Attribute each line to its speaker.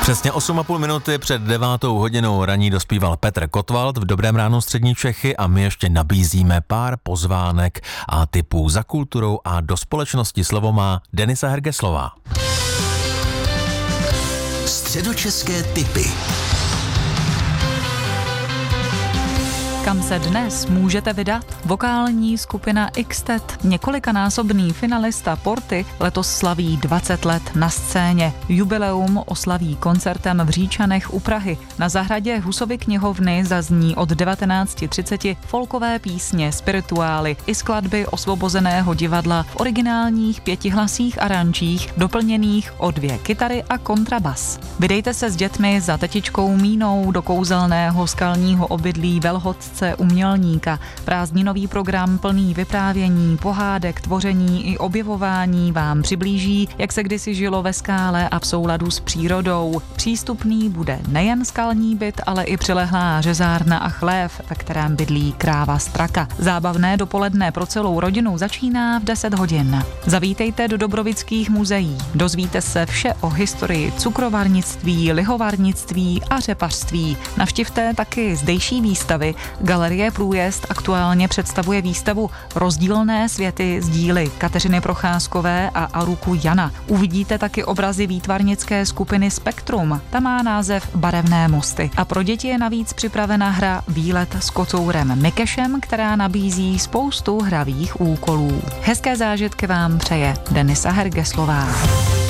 Speaker 1: Přesně 8,5 minuty před 9. hodinou raní dospíval Petr Kotwald v Dobrém ránu střední Čechy a my ještě nabízíme pár pozvánek a tipů za kulturou a do společnosti. Slovo má Denisa Hergeslová.
Speaker 2: Středočeské tipy.
Speaker 3: Kam se dnes můžete vydat? Vokální skupina XTET, několikanásobný finalista Porty, letos slaví 20 let na scéně. Jubileum oslaví koncertem v Říčanech u Prahy. Na zahradě Husovy knihovny zazní od 19:30 folkové písně, spirituály i skladby Osvobozeného divadla v originálních 5hlasých aranžích, doplněných o 2 kytary a kontrabas. Vydejte se s dětmi za tetičkou Mínou do kouzelného skalního obydlí Velhodce u Mělníka. Prázdninový program plný vyprávění, pohádek, tvoření i objevování vám přiblíží, jak se kdysi žilo ve skále a v souladu s přírodou. Přístupný bude nejen skalní byt, ale i přilehlá řezárna a chlév, ve kterém bydlí kráva Straka. Zábavné dopoledne pro celou rodinu začíná v 10 hodin. Zavítejte do Dobrovických muzeí. Dozvíte se vše o historii cukrovarnictví, lihovarnictví a řepařství. Navštivte taky zdejší výstavy. Galerie Průjezd aktuálně představuje výstavu Rozdílné světy z díly Kateřiny Procházkové a Aruku Jana. Uvidíte taky obrazy výtvarnické skupiny Spektrum. Ta má název Barevné mosty. A pro děti je navíc připravena hra Výlet s kocourem Mikešem, která nabízí spoustu hravých úkolů. Hezké zážitky vám přeje Denisa Hergeslová.